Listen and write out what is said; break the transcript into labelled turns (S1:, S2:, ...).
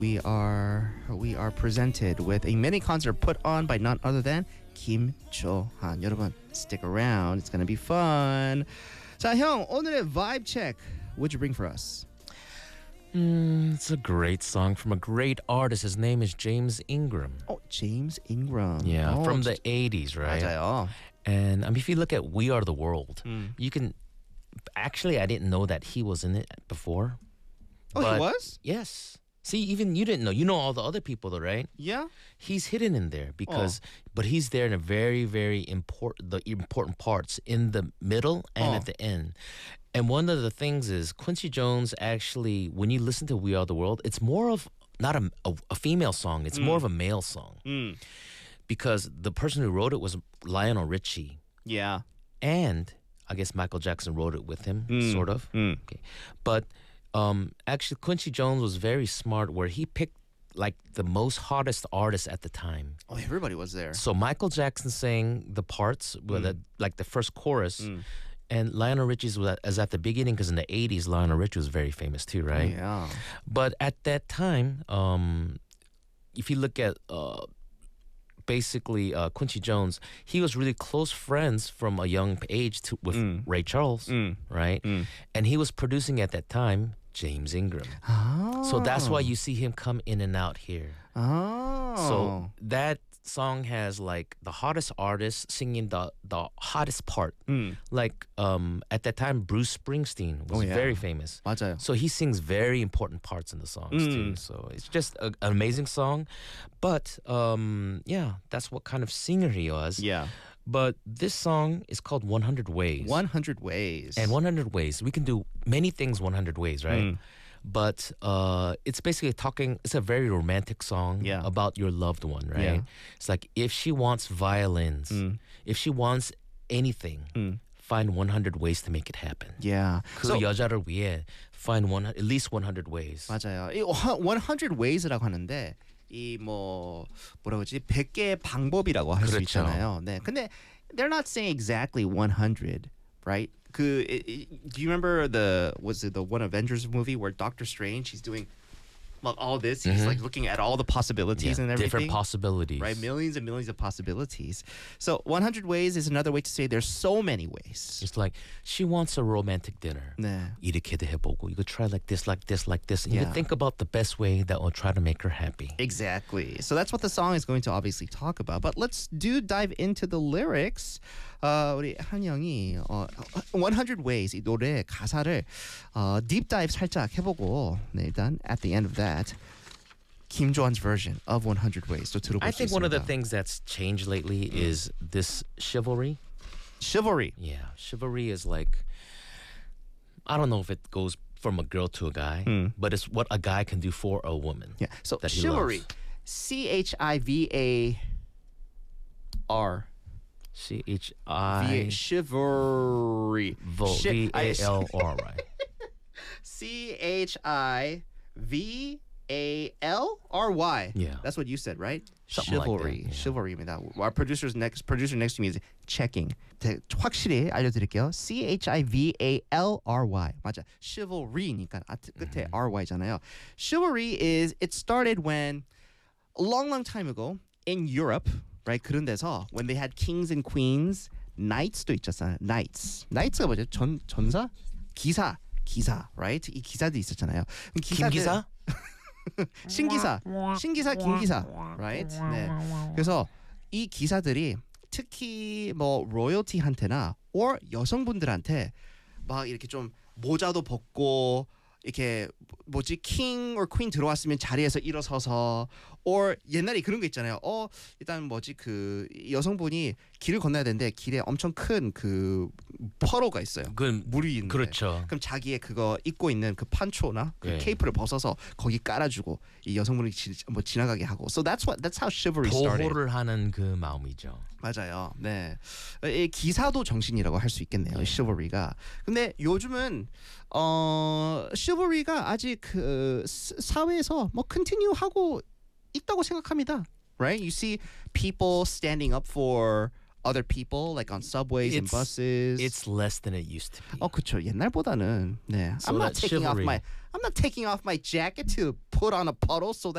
S1: We are presented with a mini concert put on by none other than Kim Jo-han. 여러분, stick around. It's gonna be fun. 자, 형, 오늘의 vibe check. What'd you bring for us?
S2: It's a great song from a great artist. His name is James Ingram.
S1: Oh, James Ingram.
S2: Yeah, from the 80s, right?
S1: 맞아요.
S2: And if you look at We Are the World, you can... Actually, I didn't know that he was in it before.
S1: Oh,
S2: but
S1: he was?
S2: Yes. See, even you didn't know. You know all the other people, though, right?
S1: Yeah.
S2: He's hidden in there but he's there in a very, very important parts in the middle and at the end. And one of the things is Quincy Jones actually, when you listen to We Are the World, it's more of not a female song. It's more of a male song. Because the person who wrote it was Lionel Richie.
S1: Yeah.
S2: And I guess Michael Jackson wrote it with him, sort of. Okay. But actually, Quincy Jones was very smart where he picked like the most hottest artists at the time.
S1: Oh, everybody was there.
S2: So Michael Jackson sang the parts, like the first chorus. And Lionel Richie's was at the beginning because in the 80s, Lionel Richie was very famous too, right?
S1: Yeah.
S2: But at that time, if you look at basically Quincy Jones, he was really close friends from a young age with Ray Charles, right? And he was producing at that time James Ingram.
S1: Oh.
S2: So that's why you see him come in and out here.
S1: Oh.
S2: So that song has like the hottest artist singing the hottest part. Like at that time, Bruce Springsteen was very famous.
S1: 맞아요.
S2: So he sings very important parts in the songs too. So it's just an amazing song. But yeah, that's what kind of singer he was.
S1: Yeah.
S2: But this song is called 100 Ways.
S1: 100 Ways.
S2: And 100 Ways, we can do many things 100 ways, right? But it's basically it's a very romantic song about your loved one, right?
S1: Yeah.
S2: It's like if she wants violins, if she wants anything, find 100 ways to make it happen.
S1: Yeah.
S2: 그 여자를 위해 find at least 100 ways.
S1: 맞아요. 이 100 ways라고 하는데 이 뭐라고 그러지? 100개의 방법이라고 할 수
S2: 그렇죠.
S1: 있잖아요. 네. 근데 they're not saying exactly 100, right? Do you remember the one Avengers movie where Doctor Strange, he's doing like all this, he's like looking at all the possibilities and everything.
S2: Different possibilities.
S1: Right, millions and millions of possibilities. So 100 ways is another way to say there's so many ways.
S2: It's like she wants a romantic dinner.
S1: 네.
S2: 이렇게도 해보고 you could try like this, like this, like this. And you could think about the best way that will try to make her happy.
S1: Exactly. So that's what the song is going to obviously talk about. But let's dive into the lyrics. 우리 한영이 100 Ways 이 노래 가사를 deep dive 살짝 해보고 네, 일단 at the end of that Kim Jo-han's version of 100 Ways 또 들어볼
S2: I
S1: 수
S2: think
S1: 있습니다.
S2: one of the things that's changed lately is this chivalry.
S1: Chivalry.
S2: Yeah, chivalry is like, I don't know if it goes from a girl to a guy, but it's what a guy can do for a woman.
S1: Yeah. So
S2: that he
S1: chivalry,
S2: loves.
S1: CHIVAR.
S2: CHI
S1: Chivalry.
S2: VALRY.
S1: CHIVALRY.
S2: Yeah.
S1: That's what you said, right?
S2: Something like
S1: Chivalry.
S2: that, yeah.
S1: Chivalry입니다. Our producer next to me is checking. 확실히 알려드릴게요. CHIVALRY. 맞아. Chivalry니까 끝에 RY잖아요. Chivalry it started when a long time ago in Europe, right? 그런 데서 when they had kings and queens, knights도 있었잖아요. knights가 뭐죠? 전사? 기사, right? 이 기사도 있었잖아요.
S2: 김기사?
S1: 신기사, 김기사, right? 네. 그래서 이 기사들이 특히 뭐 로열티한테나 or 여성분들한테 막 이렇게 좀 모자도 벗고 이렇게 뭐지 king or queen 들어왔으면 자리에서 일어서서 or 옛날에 그런 거 있잖아요. 일단 뭐지 그 여성분이 길을 건너야 되는데 길에 엄청 큰 그 퍼로가 있어요. 물이 있는데.
S2: 그렇죠.
S1: 그럼 자기의 그거 입고 있는 그 판초나 그 케이프를 벗어서 거기 깔아주고 이 여성분이 지나가게 하고. So that's how chivalry started.
S2: 보호를 하는 그 마음이죠.
S1: 맞아요. 네. 이 기사도 정신이라고 할 수 있겠네요. chivalry가. 근데 요즘은 chivalry가 아직 그 사회에서 뭐 continue 하고 있다고 생각합니다. Right? You see people standing up for other people like on subways and buses.
S2: It's less than it used to be.
S1: 그렇죠. 옛날보다는 네.
S2: So
S1: I'm not
S2: that
S1: taking
S2: chivalry.
S1: off my jacket to put on a puddle so that